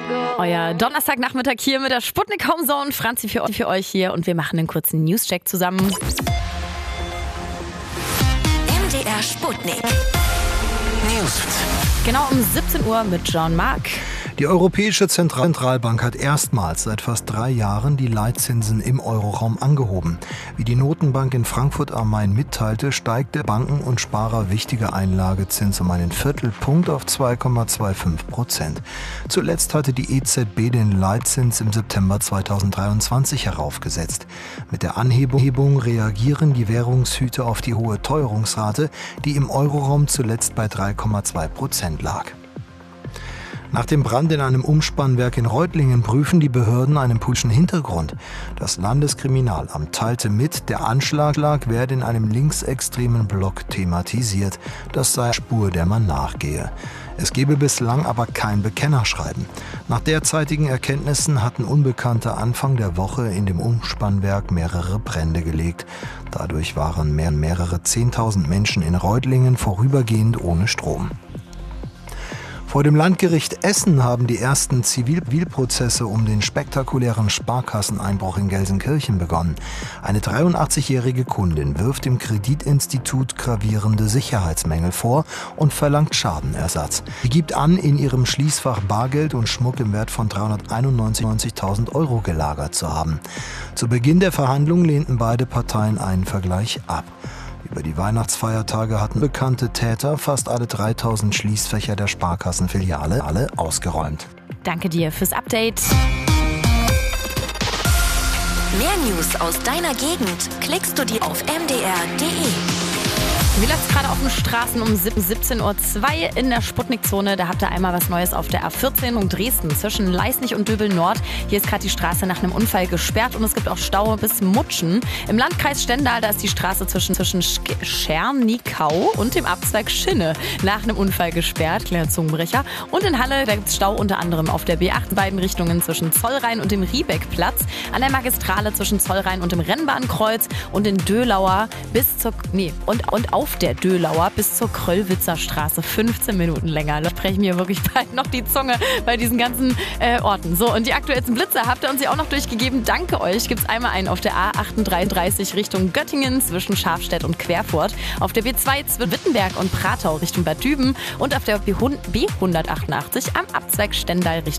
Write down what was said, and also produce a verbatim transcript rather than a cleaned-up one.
Euer Donnerstagnachmittag hier mit der Sputnik Homezone. Franzi für, für euch hier und wir machen einen kurzen Newscheck zusammen. M D R Sputnik. News. Genau um siebzehn Uhr mit Jean-Marc. Die Europäische Zentralbank hat erstmals seit fast drei Jahren die Leitzinsen im Euroraum angehoben. Wie die Notenbank in Frankfurt am Main mitteilte, steigt der Banken- und Sparer wichtige Einlagezins um einen Viertelpunkt auf zwei Komma fünfundzwanzig Prozent. Zuletzt hatte die E Z B den Leitzins im September zweitausenddreiundzwanzig heraufgesetzt. Mit der Anhebung reagieren die Währungshüter auf die hohe Teuerungsrate, die im Euroraum zuletzt bei drei Komma zwei Prozent lag. Nach dem Brand in einem Umspannwerk in Reutlingen prüfen die Behörden einen politischen Hintergrund. Das Landeskriminalamt teilte mit, der Anschlag werde in einem linksextremen Blog thematisiert. Das sei Spur, der man nachgehe. Es gebe bislang aber kein Bekennerschreiben. Nach derzeitigen Erkenntnissen hatten Unbekannte Anfang der Woche in dem Umspannwerk mehrere Brände gelegt. Dadurch waren mehr, mehrere zehntausend Menschen in Reutlingen vorübergehend ohne Strom. Vor dem Landgericht Essen haben die ersten Zivilprozesse um den spektakulären Sparkasseneinbruch in Gelsenkirchen begonnen. Eine dreiundachtzigjährige Kundin wirft dem Kreditinstitut gravierende Sicherheitsmängel vor und verlangt Schadenersatz. Sie gibt an, in ihrem Schließfach Bargeld und Schmuck im Wert von dreihunderteinundneunzigtausend Euro gelagert zu haben. Zu Beginn der Verhandlungen lehnten beide Parteien einen Vergleich ab. Über die Weihnachtsfeiertage hatten bekannte Täter fast alle dreitausend Schließfächer der Sparkassenfiliale alle ausgeräumt. Danke dir fürs Update. Mehr News aus deiner Gegend klickst du dir auf m d r punkt d e. Wie läuft's gerade auf den Straßen um siebzehn Uhr zwei in der Sputnik-Zone? Da habt ihr einmal was Neues auf der A vierzehn um Dresden zwischen Leisnig und Döbel-Nord. Hier ist gerade die Straße nach einem Unfall gesperrt und es gibt auch Stau bis Mutschen. Im Landkreis Stendal, da ist die Straße zwischen, zwischen Schernikau und dem Abzweig Schinne nach einem Unfall gesperrt. Kleiner Zungenbrecher. Und in Halle, da gibt's Stau unter anderem auf der B acht in beiden Richtungen zwischen Zollrhein und dem Riebeckplatz. An der Magistrale zwischen Zollrhein und dem Rennbahnkreuz und in Dölauer bis zur... Nee, und, und auf der Dölauer bis zur Kröllwitzer Straße. fünfzehn Minuten länger. Da sprechen mir wirklich bald noch die Zunge bei diesen ganzen äh, Orten. So, und die aktuellsten Blitze habt ihr uns ja auch noch durchgegeben. Danke euch. Gibt's einmal einen auf der A achtunddreißig Richtung Göttingen zwischen Schafstedt und Querfurt. Auf der B zwei zwischen Wittenberg und Pratau Richtung Bad Düben und auf der B hundertachtundachtzig am Abzweig Stendal Richtung